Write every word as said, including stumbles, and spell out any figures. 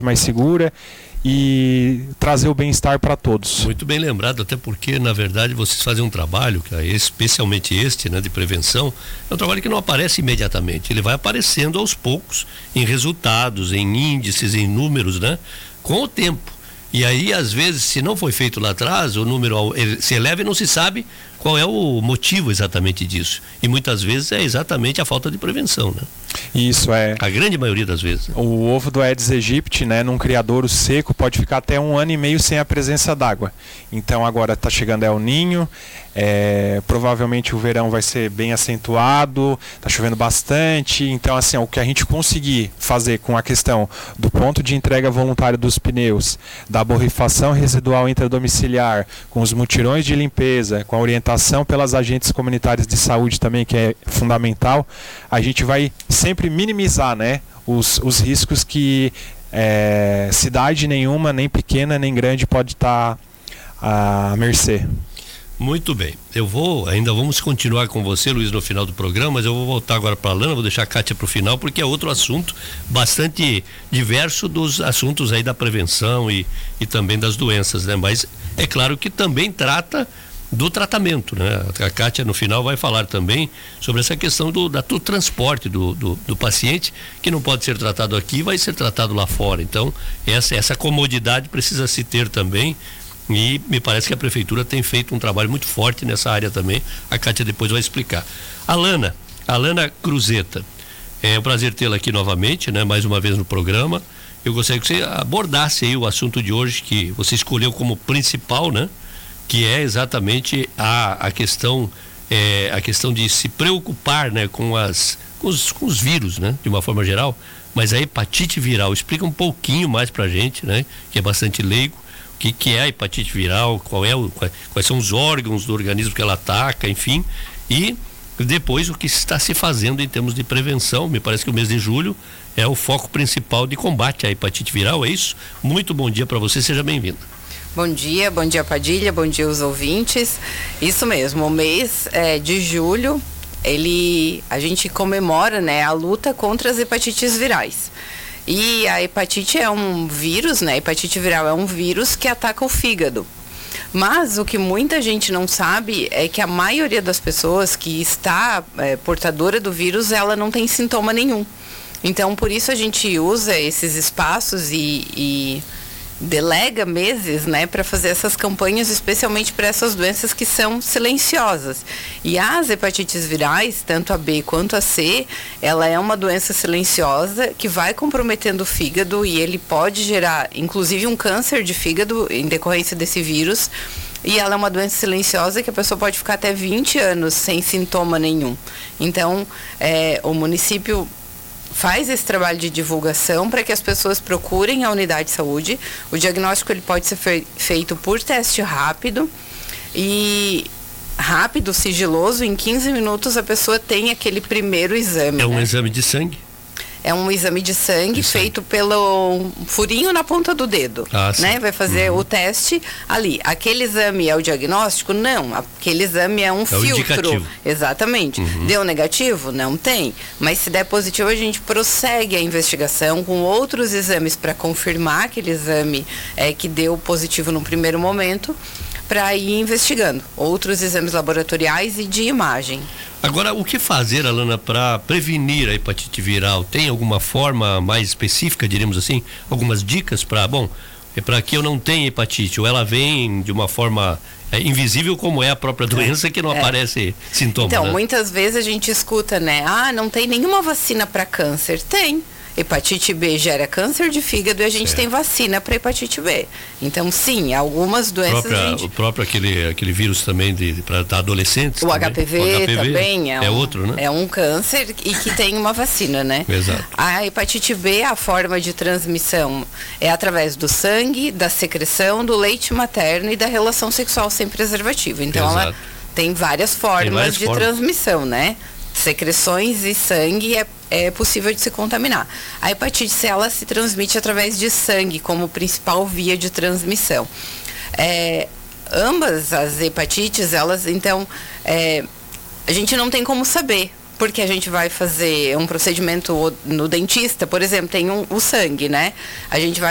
mais segura e trazer o bem-estar para todos. Muito bem lembrado, até porque na verdade vocês fazem um trabalho, que é especialmente este, né, de prevenção, é um trabalho que não aparece imediatamente, ele vai aparecendo aos poucos em resultados, em índices, em números, né, com o tempo. E aí, às vezes, se não foi feito lá atrás, o número se eleva e não se sabe qual é o motivo exatamente disso. E muitas vezes é exatamente a falta de prevenção, né? Isso é. A grande maioria das vezes. O ovo do Aedes aegypti, né, num criadouro seco, pode ficar até um ano e meio sem a presença d'água. Então agora está chegando El Niño, é, provavelmente o verão vai ser bem acentuado, está chovendo bastante. Então assim, o que a gente conseguir fazer com a questão do ponto de entrega voluntária dos pneus, da borrifação residual intradomiciliar, com os mutirões de limpeza, com a orientação pelas agentes comunitárias de saúde também, que é fundamental, a gente vai sempre minimizar, né, os, os riscos que é, cidade nenhuma, nem pequena nem grande, pode estar à mercê. Muito bem, eu vou, ainda vamos continuar com você, Luiz, no final do programa, mas eu vou voltar agora para a Lana, vou deixar a Kátia para o final, porque é outro assunto bastante diverso dos assuntos aí da prevenção e, e também das doenças, né? Mas é claro que também trata do tratamento, né? A Kátia no final vai falar também sobre essa questão do, da, do transporte do, do, do paciente, que não pode ser tratado aqui, vai ser tratado lá fora. Então, essa, essa comodidade precisa se ter também, e me parece que a prefeitura tem feito um trabalho muito forte nessa área também. A Kátia depois vai explicar. A Lana, a Lana Cruzeta, é um prazer tê-la aqui novamente, né? Mais uma vez no programa. Eu gostaria que você abordasse aí o assunto de hoje, que você escolheu como principal, né? Que é exatamente a, a questão é, a questão de se preocupar, né, com, as, com, os, com os vírus, né, de uma forma geral, mas a hepatite viral. Explica um pouquinho mais pra gente, né, que é bastante leigo, o que, que é a hepatite viral, qual é o, quais, quais são os órgãos do organismo que ela ataca, enfim, e depois o que está se fazendo em termos de prevenção. Me parece que o mês de julho é o foco principal de combate à hepatite viral, é isso? Muito bom dia para você, seja bem-vindo. Bom dia, bom dia Padilha, bom dia os ouvintes. Isso mesmo, o mês é, de julho, ele, a gente comemora, né, a luta contra as hepatites virais. E a hepatite é um vírus, né, a hepatite viral é um vírus que ataca o fígado. Mas o que muita gente não sabe é que a maioria das pessoas que está é, portadora do vírus, ela não tem sintoma nenhum. Então, por isso a gente usa esses espaços e... e delega meses, né, para fazer essas campanhas, especialmente para essas doenças que são silenciosas. E as hepatites virais, tanto a B quanto a C, ela é uma doença silenciosa que vai comprometendo o fígado e ele pode gerar, inclusive, um câncer de fígado em decorrência desse vírus. E ela é uma doença silenciosa que a pessoa pode ficar até vinte anos sem sintoma nenhum. Então, é, o município faz esse trabalho de divulgação para que as pessoas procurem a unidade de saúde. O diagnóstico ele pode ser fe- feito por teste rápido e rápido, sigiloso, em quinze minutos a pessoa tem aquele primeiro exame. É um né? exame de sangue? É um exame de sangue de feito sangue. pelo furinho na ponta do dedo, ah, né? Vai fazer uhum. o teste ali. Aquele exame é o diagnóstico? Não, aquele exame é um é filtro. O indicativo. Exatamente. Uhum. Deu negativo? Não tem. Mas se der positivo, a gente prossegue a investigação com outros exames para confirmar aquele exame é, que deu positivo no primeiro momento, para ir investigando outros exames laboratoriais e de imagem. Agora, o que fazer, Alana, para prevenir a hepatite viral? Tem alguma forma mais específica, diríamos assim? Algumas dicas para, bom, é para que eu não tenha hepatite, ou ela vem de uma forma é, invisível, como é a própria doença, que não é. aparece sintoma. Então, né? muitas vezes a gente escuta, né? Ah, não tem nenhuma vacina para câncer. Tem. Hepatite B gera câncer de fígado e a gente certo. tem vacina para hepatite B. Então, sim, algumas doenças... Própria, gente... O próprio aquele, aquele vírus também para adolescentes. O também. H P V, o H P V também é, é um, outro, né? É um câncer e que tem uma vacina, né? Exato. A hepatite B, a forma de transmissão é através do sangue, da secreção, do leite materno e da relação sexual sem preservativo. Então, Exato. ela tem várias formas tem várias de formas. transmissão, né? Secreções e sangue é, é possível de se contaminar. A hepatite C, ela se transmite através de sangue como principal via de transmissão. É, ambas as hepatites, elas, então, é, a gente não tem como saber, porque a gente vai fazer um procedimento no dentista, por exemplo, tem um, o sangue, né? A gente vai